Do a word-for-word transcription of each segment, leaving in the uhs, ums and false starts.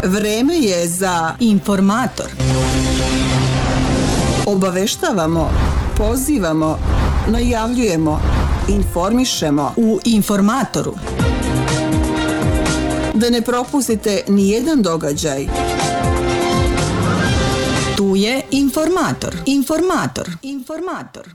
Vreme je za Informator. Obaveštavamo, pozivamo, najavljujemo, informišemo U Informatoru. Da ne propustite ni jedan događaj. Tu je Informator. Informator. Informator.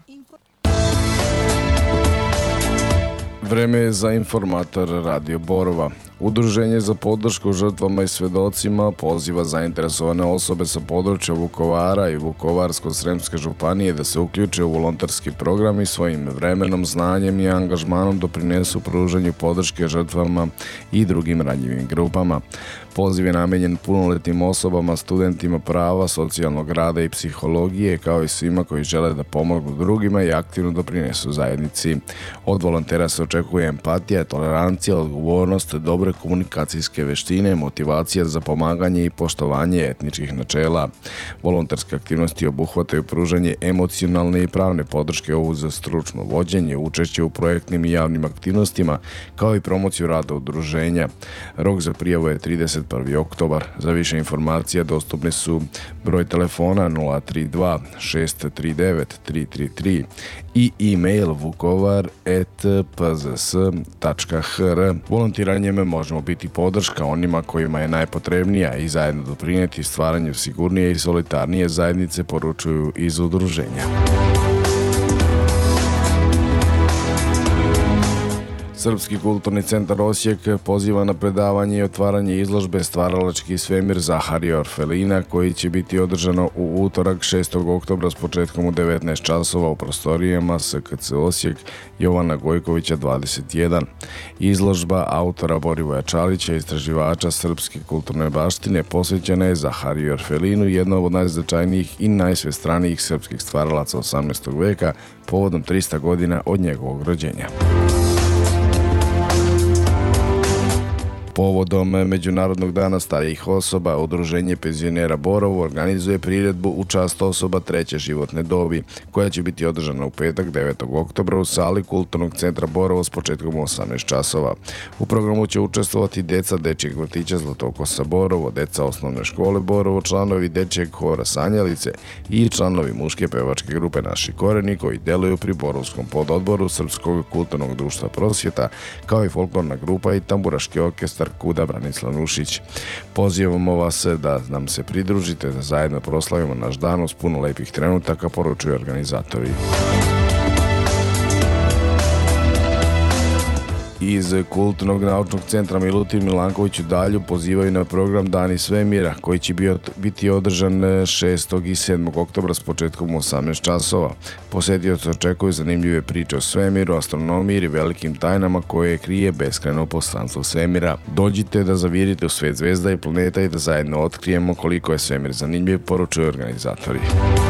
Vreme je za Informator Radio Borova. Udruženje za podršku žrtvama i svedocima poziva zainteresovane osobe sa područja Vukovara i Vukovarsko-sremske županije da se uključe u volonterski program i svojim vremenom, znanjem i angažmanom doprinesu pružanju podrške žrtvama i drugim ranjivim grupama. Poziv je namenjen punoletnim osobama, studentima prava, socijalnog rada i psihologije, kao i svima koji žele da pomognu drugima i aktivno doprinesu zajednici. Od volontera se očekuje empatija, tolerancija, odgovornost, dobre komunikacijske veštine, motivacija za pomaganje i poštovanje etničkih načela. Volonterske aktivnosti obuhvataju pružanje emocionalne i pravne podrške uz stručno vođenje, učešće u projektnim i javnim aktivnostima, kao i promociju rada udruženja. Rok za prijavu je trideset prvi oktobar. Za više informacija dostupni su broj telefona nula tri dva šest tri devet tri tri tri i e-mail vukovar et p z s tačka h r. Volontiranjem možemo biti podrška onima kojima je najpotrebnija i zajedno doprinijeti stvaranju sigurnije i solidarnije zajednice, poručuju iz udruženja. Srpski kulturni centar Osijek poziva na predavanje i otvaranje izložbe Stvaralački svemir Zaharija Orfelina, koji će biti održano u utorak šestog oktobra s početkom u devetnaest časova u prostorijama S K C Osijek Jovana Gojkovića dvadeset jedan. Izložba autora Borivoja Čalića, istraživača srpske kulturne baštine, posvećena je Zahariju Orfelinu, jednom od najznačajnijih i najsvestranijih srpskih stvaralaca osamnaestog veka, povodom trista godina od njegovog rođenja. Povodom Međunarodnog dana starijih osoba, Udruženje penzionera Borovo organizuje priredbu u čast osoba treće životne dobi, koja će biti održana u petak devetog oktobra u sali Kulturnog centra Borovo s početkom u osamnaest časova. U programu će učestvovati deca Dečijeg vrtića Zlatokosa Borovo, deca osnovne škole Borovo, članovi Dečijeg hora Sanjalice i članovi muške pevačke grupe Naši koreni, koji deluju pri Borovskom pododboru Srpskog kulturnog društva Prosvjeta, kao i folklorna grupa i tamburaški orkestar Kuda Branislav Nušić. Pozivamo vas da nam se pridružite, da zajedno proslavimo naš dan uz puno lepih trenutaka, poručuju organizatori. Iz Kulturnog naučnog centra Milutin Milanković u Dalju pozivaju na program Dani svemira, koji će biti održan šestog i sedmog oktobra s početkom u osamnaest časova. Posetioci očekuju zanimljive priče o svemiru, astronomiji i velikim tajnama koje krije beskrajno prostranstvo svemira. Dođite da zavirite u svet zvezda i planeta i da zajedno otkrijemo koliko je svemir zanimljiv, poručuju organizatori.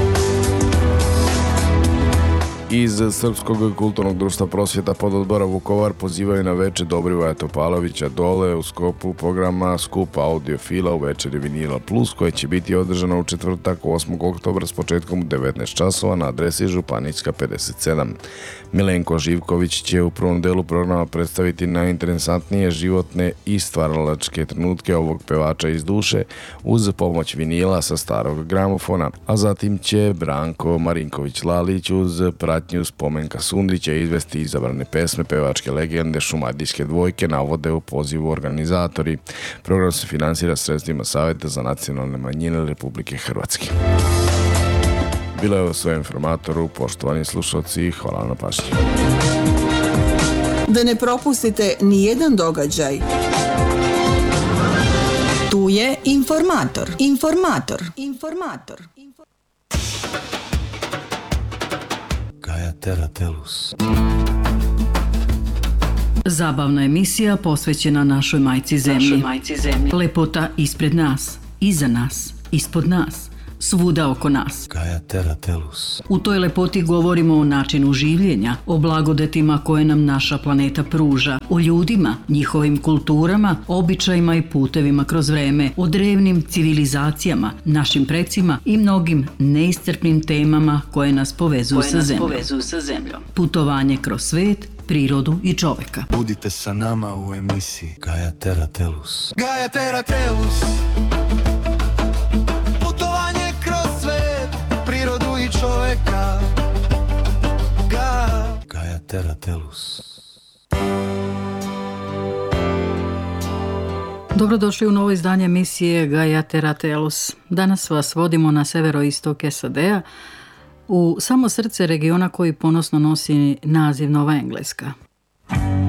Iz Srpskog kulturnog društva Prosvjeta pododbora Vukovar pozivaju na veče Dobrivoja Topalovića dole u sklopu programa Skup audiofila u večeri Vinila Plus, koje će biti održano u četvrtak osmog oktobra s početkom u devetnaest časova na adresi Županijska pedeset sedam. Milenko Živković će u prvom delu programa predstaviti najinteresantnije životne i stvaralačke trenutke ovog pevača iz duše uz pomoć vinila sa starog gramofona, a zatim će Branko Marinković-Lalić uz pratnju Spomenka Sundića izvesti izabrane pesme pevačke legende Šumadijske dvojke, navode u pozivu organizatori. Program se finansira sredstvima Saveta za nacionalne manjine Republike Hrvatske. Bilo je ovo sve Informatoru, poštovani slušalci, hvala na pažnji. Da ne propustite ni jedan događaj. Tu je Informator. Informator. Informator. Gaia Terra Tellus. Zabavna emisija posvećena našoj majci zemlji. Našoj majci zemlji. Lepota ispred nas, iza nas, ispod nas. svuda oko nas. Gaia Terra Tellus. U toj lepoti govorimo o načinu življenja, o blagodetima koje nam naša planeta pruža, o ljudima, njihovim kulturama, običajima i putevima kroz vreme, o drevnim civilizacijama, našim precima i mnogim neiscrpnim temama koje nas povezuju Koje sa nas zemljom. povezuju sa zemljom. Putovanje kroz svet, prirodu i čoveka. Budite sa nama u emisiji Gaia Terra Tellus. Gaia Terra Tellus. Putovanje kroz svet, prirodu i čoveka. Gaia. Gaia Terra Tellus. Dobrodošli u novo izdanje emisije Gaia Terra Tellus. Danas vas vodimo na severoistok S A D-a, u samo srce regiona koji ponosno nosi naziv Nova Engleska.